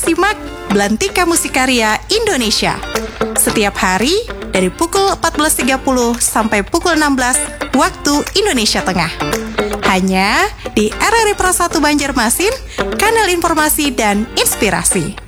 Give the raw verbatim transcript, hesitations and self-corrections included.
simak Belantika Musikarya Indonesia setiap hari dari pukul empat belas tiga puluh sampai pukul enam belas waktu Indonesia Tengah. Hanya di R R I Pro satu Banjarmasin, kanal informasi dan inspirasi.